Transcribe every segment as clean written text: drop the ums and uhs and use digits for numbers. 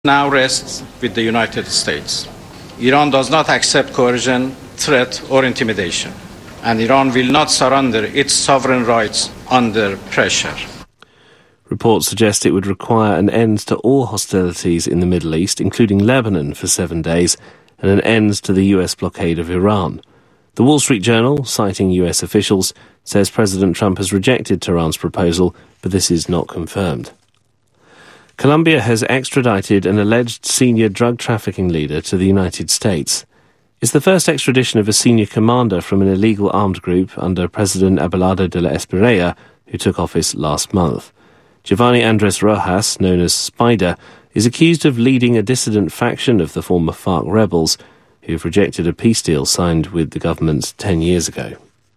now rests with the United States. Iran does not accept coercion, threat, or intimidation, and Iran will not surrender its sovereign rights under pressure. Reports suggest it would require an end to all hostilities in the Middle East, including Lebanon, for 7 days, and an end to the US blockade of Iran. The Wall Street Journal, citing US officials, says President Trump has rejected Tehran's proposal, but this is not confirmed. Colombia has extradited an alleged senior drug trafficking leader to the United States. It's the first extradition of a senior commander from an illegal armed group under President Abelardo de la Espriella, who took office last month. Giovanni Andres Rojas, known as Spider, is accused of leading a dissident faction of the former FARC rebels, who have rejected a peace deal signed with the government 10 years ago.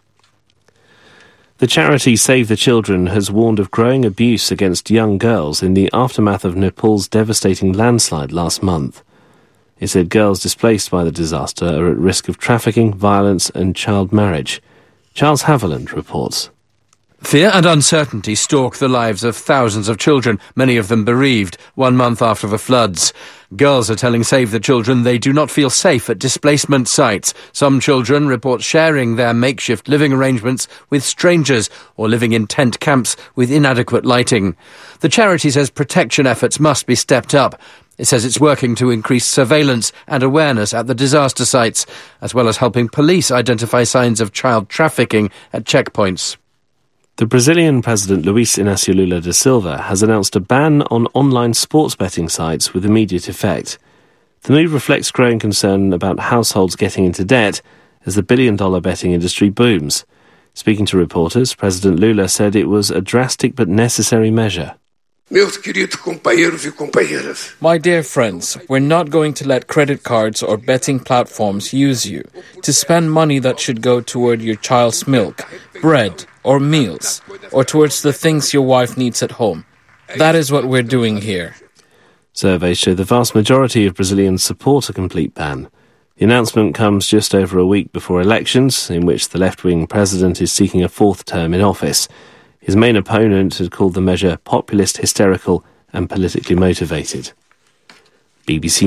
The charity Save the Children has warned of growing abuse against young girls in the aftermath of Nepal's devastating landslide last month. It said girls displaced by the disaster are at risk of trafficking, violence and child marriage. Charles Haviland reports. Fear and uncertainty stalk the lives of thousands of children, many of them bereaved, 1 month after the floods. Girls are telling Save the Children they do not feel safe at displacement sites. Some children report sharing their makeshift living arrangements with strangers or living in tent camps with inadequate lighting. The charity says protection efforts must be stepped up. It says it's working to increase surveillance and awareness at the disaster sites, as well as helping police identify signs of child trafficking at checkpoints. The Brazilian President Luiz Inácio Lula da Silva has announced a ban on online sports betting sites with immediate effect. The move reflects growing concern about households getting into debt as the billion-dollar betting industry booms. Speaking to reporters, President Lula said it was a drastic but necessary measure. My dear friends, we're not going to let credit cards or betting platforms use you to spend money that should go toward your child's milk, bread, or meals, or towards the things your wife needs at home. That is what we're doing here. Surveys show the vast majority of Brazilians support a complete ban. The announcement comes just over a week before elections, in which the left-wing president is seeking a fourth term in office. His main opponent had called the measure populist, hysterical and politically motivated. BBC.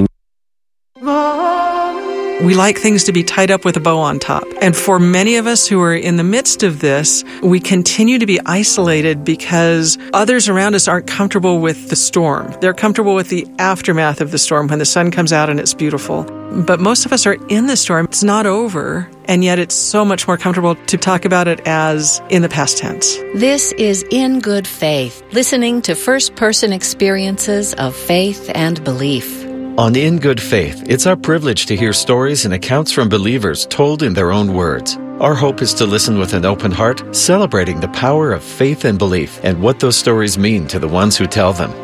We like things to be tied up with a bow on top. And for many of us who are in the midst of this, we continue to be isolated because others around us aren't comfortable with the storm. They're comfortable with the aftermath of the storm when the sun comes out and it's beautiful. But most of us are in the storm. It's not over, and yet it's so much more comfortable to talk about it as in the past tense. This is In Good Faith, listening to first-person experiences of faith and belief. On In Good Faith, it's our privilege to hear stories and accounts from believers told in their own words. Our hope is to listen with an open heart, celebrating the power of faith and belief and what those stories mean to the ones who tell them.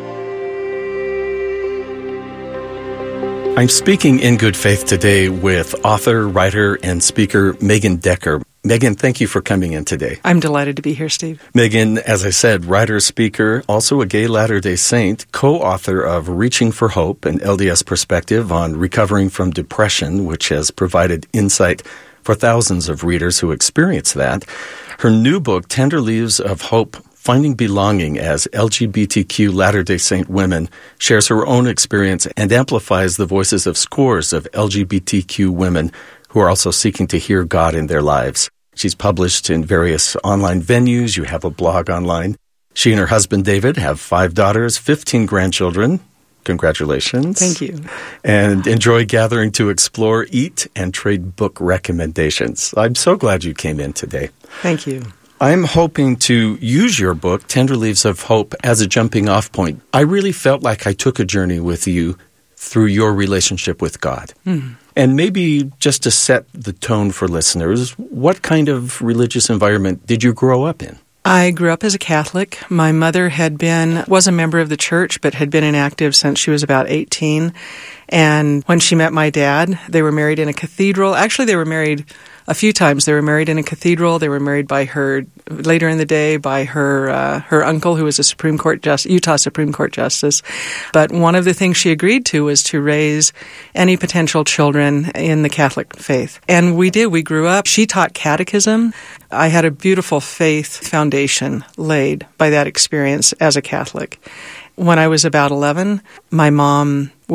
I'm speaking in good faith today with author, writer, and speaker Megan Decker. Megan, thank you for coming in today. I'm delighted to be here, Steve. Megan, as I said, writer, speaker, also a gay Latter-day Saint, co-author of Reaching for Hope, an LDS perspective on recovering from depression, which has provided insight for thousands of readers who experience that. Her new book, Tender Leaves of Hope, Finding Belonging as LGBTQ Latter-day Saint Women, shares her own experience and amplifies the voices of scores of LGBTQ women who are also seeking to hear God in their lives. She's published in various online venues. You have a blog online. She and her husband, David, have 5 daughters, 15 grandchildren. Congratulations. Thank you. And enjoy gathering to explore, eat, and trade book recommendations. I'm so glad you came in today. Thank you. I'm hoping to use your book, Tender Leaves of Hope, as a jumping-off point. I really felt like I took a journey with you through your relationship with God. And maybe just to set the tone for listeners, what kind of religious environment did you grow up in? I grew up as a Catholic. My mother was a member of the church, but had been inactive since she was about 18. And when she met my dad, they were married in a cathedral. Actually, they were married a few times. They were married in a cathedral. They were married by her, later in the day, by her uncle, who was a Utah Supreme Court justice. But one of the things she agreed to was to raise any potential children in the Catholic faith. And we did. We grew up. She taught catechism. I had a beautiful faith foundation laid by that experience as a Catholic. When I was about 11, my mom